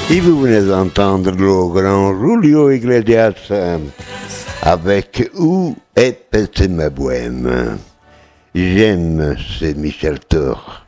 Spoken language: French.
Et vous venez d'entendre le grand Julio Iglesias avec Où est passée ma bohème. J'aime ce Michel Thor.